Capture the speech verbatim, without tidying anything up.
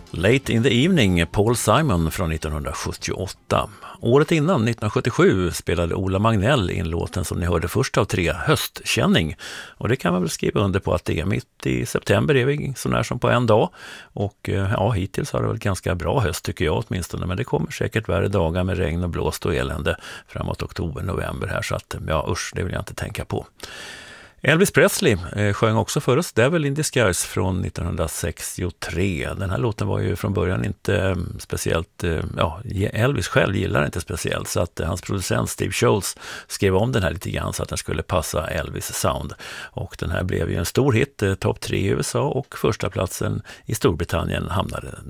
Late in the Evening, Paul Simon från nittonhundrasjuttioåtta. Året innan, nittonhundrasjuttiosju, spelade Ola Magnell in låten som ni hörde först av tre, Höstkänning. Och det kan man väl skriva under på att det är mitt i september, är vi sån här som på en dag. Och ja, hittills har det varit ganska bra höst tycker jag åtminstone, men det kommer säkert värre dagar med regn och blåst och elände framåt oktober, november här, så att ja, usch, det vill jag inte tänka på. Elvis Presley eh, sjöng också för oss Devil in Disguise från nittonhundrasextiotre. Den här låten var ju från början inte eh, speciellt, eh, ja, Elvis själv gillar inte speciellt, så att eh, hans producent Steve Schultz skrev om den här lite grann så att den skulle passa Elvis sound. Och den här blev ju en stor hit, eh, topp tre i U S A, och första platsen i Storbritannien hamnade